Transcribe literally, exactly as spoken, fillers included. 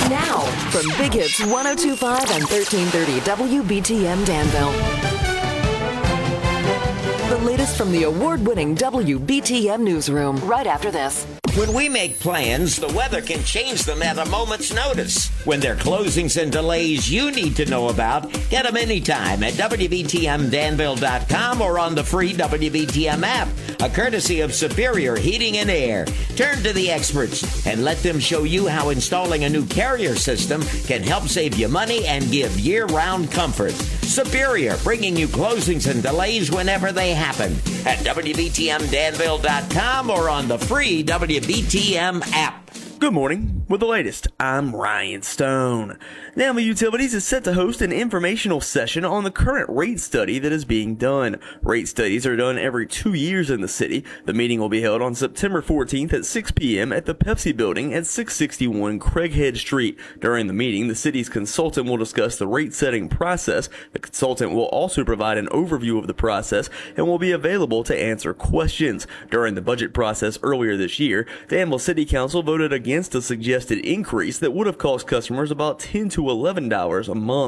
Now, from Big Hits one oh two point five and thirteen thirty W B T M Danville. The latest from the award-winning W B T M newsroom right after this. When we make plans, the weather can change them at a moment's notice. When there are closings and delays you need to know about, get them anytime at W B T M Danville dot com or on the free W B T M app, a courtesy of Superior Heating and Air. Turn to the experts and let them show you how installing a new carrier system can help save you money and give year-round comfort. Superior, bringing you closings and delays whenever they happen at W B T M Danville dot com or on the free W B T M app. Good morning. With the latest, I'm Ryan Stone. Danville Utilities is set to host an informational session on the current rate study that is being done. Rate studies are done every two years in the city. The meeting will be held on September fourteenth at six p.m. at the Pepsi Building at six sixty-one Craighead Street. During the meeting, the city's consultant will discuss the rate setting process. The consultant will also provide an overview of the process and will be available to answer questions. During the budget process earlier this year, Danville City Council voted against a suggested increase that would have cost customers about ten to eleven dollars a month.